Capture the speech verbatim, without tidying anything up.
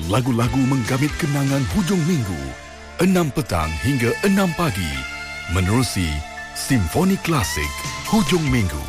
lagu-lagu menggamit kenangan hujung minggu, enam petang hingga enam pagi. Menerusi Simfoni Klasik Hujung Minggu.